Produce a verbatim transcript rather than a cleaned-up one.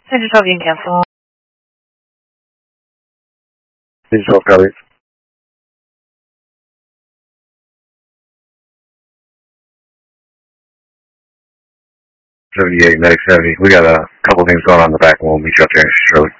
Digital being canceled. Digital copy. seventy-eight, Medic seventy. We got a couple things going on in the back, and we'll meet you up there shortly.